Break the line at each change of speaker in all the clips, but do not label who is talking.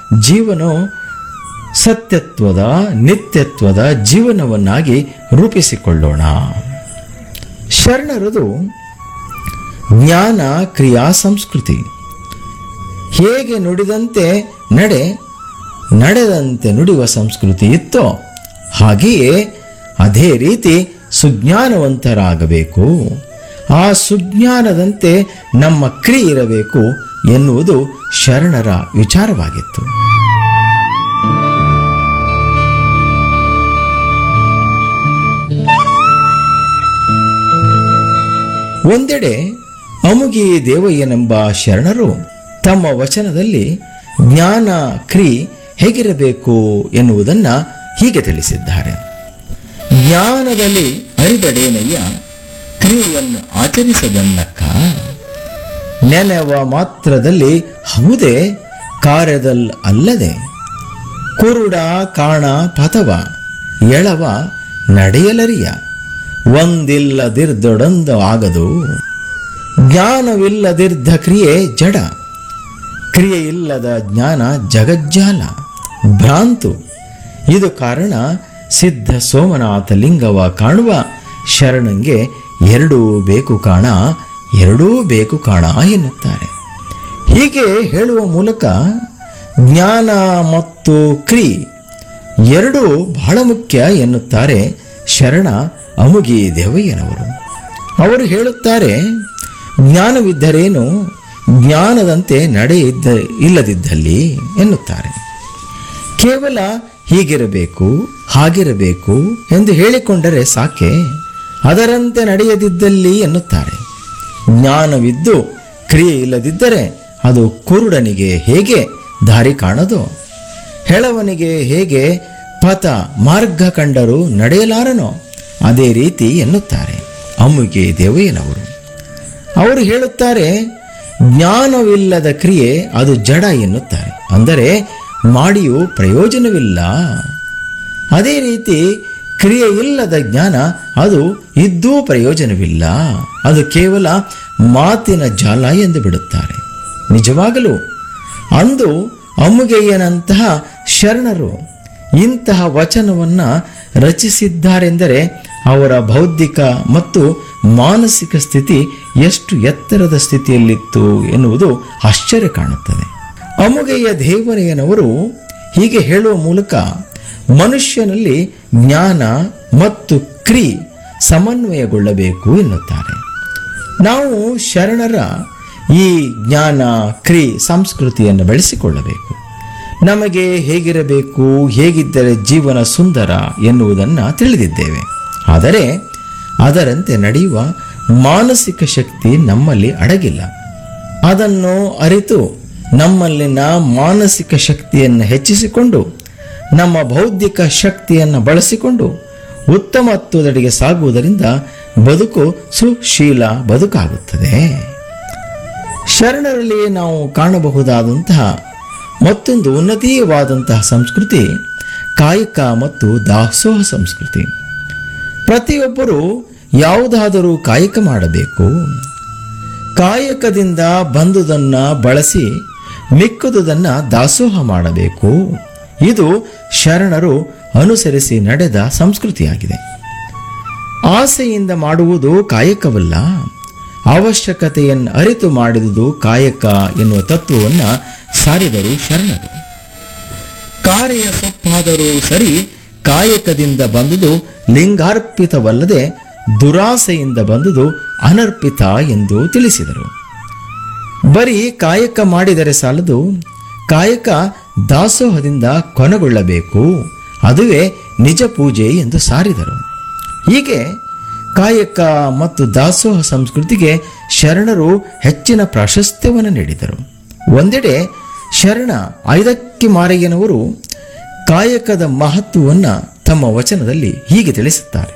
ಜೀವನ ಸತ್ಯತ್ವದ ನಿತ್ಯತ್ವದ ಜೀವನವನ್ನಾಗಿ ರೂಪಿಸಿಕೊಳ್ಳೋಣ. ಶರಣರದು ಜ್ಞಾನ ಕ್ರಿಯಾ ಸಂಸ್ಕೃತಿ. ಹೇಗೆ ನುಡಿದಂತೆ ನಡೆದಂತೆ ನುಡಿಯುವ ಸಂಸ್ಕೃತಿ ಇತ್ತೋ ಹಾಗೆಯೇ ಅದೇ ರೀತಿ ಸುಜ್ಞಾನವಂತರಾಗಬೇಕು. ಆ ಸುಜ್ಞಾನದಂತೆ ನಮ್ಮ ಕ್ರಿಯೆ ಇರಬೇಕು ಎನ್ನುವುದು ಶರಣರ ವಿಚಾರವಾಗಿತ್ತು. ಒಂದೆಡೆ ಅಮುಗಿ ದೇವಯ್ಯನೆಂಬ ಶರಣರು ತಮ್ಮ ವಚನದಲ್ಲಿ ಜ್ಞಾನ ಕ್ರಿ ಹೇಗಿರಬೇಕು ಎನ್ನುವುದನ್ನು ಹೀಗೆ ತಿಳಿಸಿದ್ದಾರೆ. ಜ್ಞಾನದಲ್ಲಿ ಅರಿದಡೇನಯ್ಯ ಕ್ರಿಯೆಯನ್ನು ಆಚರಿಸದನ್ನಕ್ಕ, ನೆನೆವ ಮಾತ್ರದಲ್ಲಿ ಹೌದೇ ಕಾರ್ಯದಲ್ಲಿ ಅಲ್ಲದೆ, ಕುರುಡ ಕಾಣ ಪಥವ ಎಳವ ನಡೆಯಲರಿಯ, ಒಂದಿಲ್ಲದಿರ್ದೊಡೊಂದು ಆಗದು. ಜ್ಞಾನವಿಲ್ಲದಿರ್ದ ಕ್ರಿಯೆ ಜಡ, ಕ್ರಿಯೆ ಇಲ್ಲದ ಜ್ಞಾನ ಜಗಜ್ಜಾಲ ಭ್ರಾಂತು. ಇದು ಕಾರಣ ಸಿದ್ಧ ಸೋಮನಾಥ ಲಿಂಗವ ಕಾಣುವ ಶರಣಂಗೆ ಎರಡೂ ಬೇಕು ಕಾಣ ಎನ್ನುತ್ತಾರೆ. ಹೀಗೆ ಹೇಳುವ ಮೂಲಕ ಜ್ಞಾನ ಮತ್ತು ಕ್ರಿ ಎರಡೂ ಬಹಳ ಮುಖ್ಯ ಎನ್ನುತ್ತಾರೆ ಶರಣ ಅಮುಗಿ ದೇವಯ್ಯನವರು. ಅವರು ಹೇಳುತ್ತಾರೆ, ಜ್ಞಾನವಿದ್ದರೇನು, ಜ್ಞಾನದಂತೆ ಇಲ್ಲದಿದ್ದಲ್ಲಿ ಎನ್ನುತ್ತಾರೆ. ಕೇವಲ ಹೀಗಿರಬೇಕು ಹಾಗಿರಬೇಕು ಎಂದು ಹೇಳಿಕೊಂಡರೆ ಸಾಕೆ, ಅದರಂತೆ ನಡೆಯದಿದ್ದಲ್ಲಿ ಎನ್ನುತ್ತಾರೆ. ಜ್ಞಾನವಿದ್ದು ಕ್ರಿಯೆ ಇಲ್ಲದಿದ್ದರೆ ಅದು ಕುರುಡನಿಗೆ ಹೇಗೆ ದಾರಿ ಕಾಣದೋ, ಹೆಳವನಿಗೆ ಹೇಗೆ ಪಥ ಮಾರ್ಗ ಕಂಡರೂ ನಡೆಯಲಾರನೋ ಅದೇ ರೀತಿ ಎನ್ನುತ್ತಾರೆ ಅಮುಗಿ ದೇವಯ್ಯನವರು. ಅವರು ಹೇಳುತ್ತಾರೆ, ಜ್ಞಾನವಿಲ್ಲದ ಕ್ರಿಯೆ ಅದು ಜಡ ಎನ್ನುತ್ತಾರೆ. ಅಂದರೆ ಮಾಡಿಯೂ ಪ್ರಯೋಜನವಿಲ್ಲ. ಅದೇ ರೀತಿ ಕ್ರಿಯೆ ಇಲ್ಲದ ಜ್ಞಾನ ಅದು ಇದ್ದೂ ಪ್ರಯೋಜನವಿಲ್ಲ, ಅದು ಕೇವಲ ಮಾತಿನ ಜಾಲ ಎಂದು ಬಿಡುತ್ತಾರೆ. ನಿಜವಾಗಲೂ ಅಂದು ಅಮುಗೆಯನಂತಹ ಶರಣರು ಇಂತಹ ವಚನವನ್ನು ರಚಿಸಿದ್ದಾರೆಂದರೆ ಅವರ ಬೌದ್ಧಿಕ ಮತ್ತು ಮಾನಸಿಕ ಸ್ಥಿತಿ ಎಷ್ಟು ಎತ್ತರದ ಸ್ಥಿತಿಯಲ್ಲಿತ್ತು ಎನ್ನುವುದು ಆಶ್ಚರ್ಯ ಕಾಣುತ್ತದೆ. ಅಮುಗೆಯ ದೇವಯ್ಯನವರು ಹೀಗೆ ಹೇಳುವ ಮೂಲಕ ಮನುಷ್ಯನಲ್ಲಿ ಜ್ಞಾನ ಮತ್ತು ಕ್ರಿ ಸಮನ್ವಯಗೊಳ್ಳಬೇಕು ಎನ್ನುತ್ತಾರೆ. ನಾವು ಶರಣರ ಈ ಜ್ಞಾನ ಕ್ರಿ ಸಂಸ್ಕೃತಿಯನ್ನು ಬೆಳೆಸಿಕೊಳ್ಳಬೇಕು. ನಮಗೆ ಹೇಗಿರಬೇಕು, ಹೇಗಿದ್ದರೆ ಜೀವನ ಸುಂದರ ಎನ್ನುವುದನ್ನು ತಿಳಿದಿದ್ದೇವೆ. ಆದರೆ ಅದರಂತೆ ನಡೆಯುವ ಮಾನಸಿಕ ಶಕ್ತಿ ನಮ್ಮಲ್ಲಿ ಅಡಗಿಲ್ಲ. ಅದನ್ನು ಅರಿತು ನಮ್ಮಲ್ಲಿನ ಮಾನಸಿಕ ಶಕ್ತಿಯನ್ನು ಹೆಚ್ಚಿಸಿಕೊಂಡು ನಮ್ಮ ಬೌದ್ಧಿಕ ಶಕ್ತಿಯನ್ನು ಬಳಸಿಕೊಂಡು ಉತ್ತಮತ್ವದೆಡೆಗೆ ಸಾಗುವುದರಿಂದ ಬದುಕು ಸುಶೀಲ ಬದುಕಾಗುತ್ತದೆ. ಶರಣರಲ್ಲಿ ನಾವು ಕಾಣಬಹುದಾದಂತಹ ಮತ್ತೊಂದು ಉನ್ನತೀಯವಾದಂತಹ ಸಂಸ್ಕೃತಿ ಕಾಯಕ ಮತ್ತು ದಾಸೋಹ ಸಂಸ್ಕೃತಿ. ಪ್ರತಿಯೊಬ್ಬರೂ ಯಾವುದಾದರೂ ಕಾಯಕ ಮಾಡಬೇಕು. ಕಾಯಕದಿಂದ ಬಂದುದನ್ನು ಬಳಸಿ ಮಿಕ್ಕುದುದನ್ನು ದಾಸೋಹ ಮಾಡಬೇಕು. ಇದು ಶರಣರು ಅನುಸರಿಸಿ ನಡೆದ ಸಂಸ್ಕೃತಿಯಾಗಿದೆ. ಆಸೆಯಿಂದ ಮಾಡುವುದು ಕಾಯಕವಲ್ಲ, ಅವಶ್ಯಕತೆಯನ್ನು ಅರಿತು ಮಾಡಿದುದು ಕಾಯಕ ಎನ್ನುವ ತತ್ವವನ್ನು ಸಾರಿದರು ಶರಣರು. ಕಾರ್ಯ ಸೊಪ್ಪಾದರೂ ಸರಿ, ಕಾಯಕದಿಂದ ಬಂದುದು ಲಿಂಗಾರ್ಪಿತವಲ್ಲದೆ ದುರಾಸೆಯಿಂದ ಬಂದುದು ಅನರ್ಪಿತ ಎಂದು ತಿಳಿಸಿದರು. ಬರೀ ಕಾಯಕ ಮಾಡಿದರೆ ಸಾಲದು, ಕಾಯಕ ದಾಸೋಹದಿಂದ ಕೊನೆಗೊಳ್ಳಬೇಕು, ಅದುವೇ ನಿಜ ಪೂಜೆ ಎಂದು ಸಾರಿದರು. ಹೀಗೆ ಕಾಯಕ ಮತ್ತು ದಾಸೋಹ ಸಂಸ್ಕೃತಿಗೆ ಶರಣರು ಹೆಚ್ಚಿನ ಪ್ರಾಶಸ್ತ್ಯವನ್ನು ನೀಡಿದರು. ಒಂದೆಡೆ ಶರಣ ಐದಕ್ಕಿ ಮಾರಯ್ಯನವರು ಕಾಯಕದ ಮಹತ್ವವನ್ನು ತಮ್ಮ ವಚನದಲ್ಲಿ ಹೀಗೆ ತಿಳಿಸುತ್ತಾರೆ.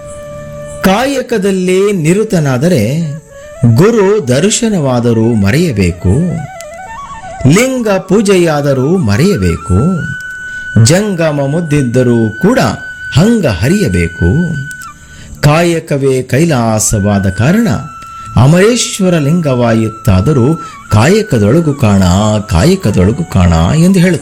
ಕಾಯಕದಲ್ಲಿ ನಿರತನಾದರೆ ಗುರು ದರ್ಶನವಾದರೂ ಮರೆಯಬೇಕು, ಲಿಂಗ ಪೂಜೆಯಾದರೂ ಮರೆಯಬೇಕು, ಜಂಗಮ ಮುದ್ದಿದ್ದರೂ ಕೂಡ ಹಂಗ ಹರಿಯಬೇಕು. ಕಾಯಕವೇ ಕೈಲಾಸವಾದ ಕಾರಣ ಅಮರೇಶ್ವರ ಲಿಂಗವಾಯುತ್ತಾದರೂ ಕಾಯಕದೊಳಗು ಕಾಣ ಎಂದು ಹೇಳುತ್ತಾರೆ.